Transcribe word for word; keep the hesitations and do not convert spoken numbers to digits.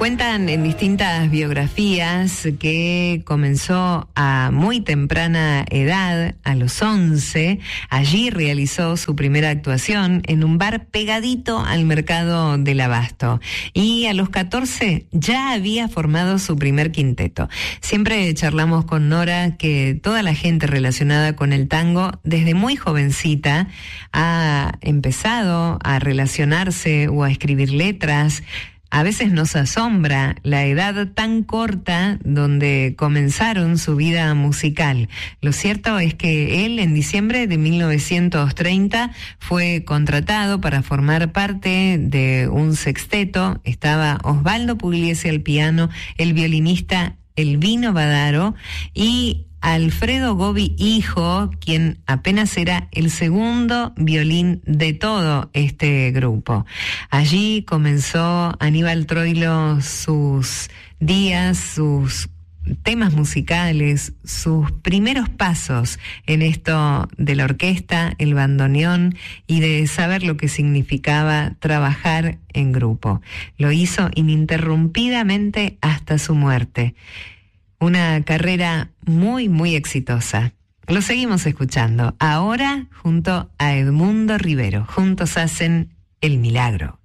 Cuentan en distintas biografías que comenzó a muy temprana edad, a los once. Allí realizó su primera actuación en un bar pegadito al mercado del Abasto. Y a los catorce ya había formado su primer quinteto. Siempre charlamos con Nora que toda la gente relacionada con el tango, desde muy jovencita, ha empezado a relacionarse o a escribir letras. A veces nos asombra la edad tan corta donde comenzaron su vida musical. Lo cierto es que él en diciembre de mil novecientos treinta fue contratado para formar parte de un sexteto. Estaba Osvaldo Pugliese al piano, el violinista Elvino Badaro y Alfredo Gobi hijo, quien apenas era el segundo violín de todo este grupo. Allí comenzó Aníbal Troilo sus días, sus temas musicales, sus primeros pasos en esto de la orquesta, el bandoneón y de saber lo que significaba trabajar en grupo. Lo hizo ininterrumpidamente hasta su muerte. Una carrera muy, muy exitosa. Lo seguimos escuchando ahora junto a Edmundo Rivero. Juntos hacen El Milagro.